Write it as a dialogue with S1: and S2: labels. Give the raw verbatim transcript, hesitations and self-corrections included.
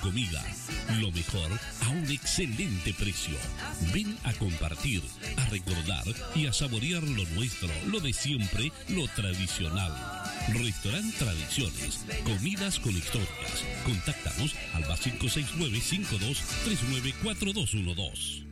S1: comida. Lo mejor a un excelente precio. Ven a compartir, a recordar y a saborear lo nuestro, lo de siempre, lo tradicional. Restaurant Tradiciones, comidas con historias. Contáctanos al más cinco seis nueve, cinco dos tres nueve, cuatro dos uno dos.